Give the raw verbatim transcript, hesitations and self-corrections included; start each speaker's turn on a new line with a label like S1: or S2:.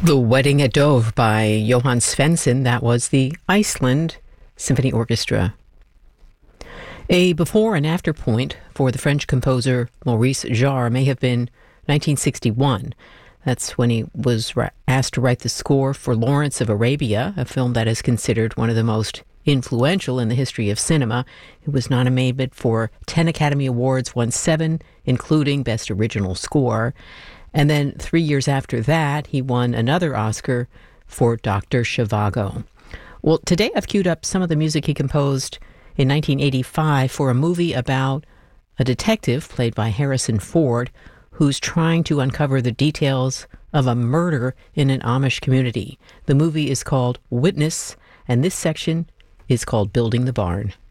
S1: The Wedding at Dove by Johann Svensson. That was the Iceland Symphony Orchestra. A before and after point for the French composer Maurice Jarre may have been nineteen sixty-one. That's when he was asked to write the score for Lawrence of Arabia, a film that is considered one of the most influential in the history of cinema. It was nominated for ten Academy Awards, won seven, including Best Original Score. And then three years after that, he won another Oscar for Doctor Zhivago. Well, today I've queued up some of the music he composed in nineteen eighty-five for a movie about a detective played by Harrison Ford who's trying to uncover the details of a murder in an Amish community. The movie is called Witness, and this section is called Building the Barn.